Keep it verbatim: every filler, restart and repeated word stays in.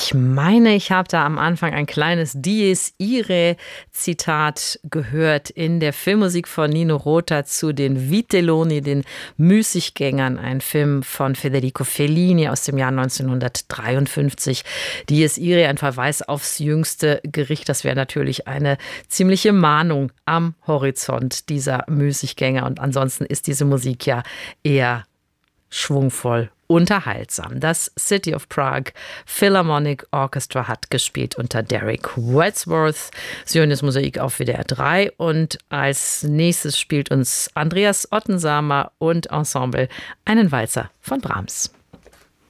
Ich meine, ich habe da am Anfang ein kleines Dies Irae Zitat gehört in der Filmmusik von Nino Rota zu den Vitelloni, den Müßiggängern, ein Film von Federico Fellini aus dem Jahr neunzehnhundertdreiundfünfzig. Dies Irae, ein Verweis aufs jüngste Gericht. Das wäre natürlich eine ziemliche Mahnung am Horizont dieser Müßiggänger. Und ansonsten ist diese Musik ja eher schwungvoll, unterhaltsam. Das City of Prague Philharmonic Orchestra hat gespielt unter Derek Wadsworth. Sie hören das Mosaik auf W D R drei und als nächstes spielt uns Andreas Ottensamer und Ensemble einen Walzer von Brahms.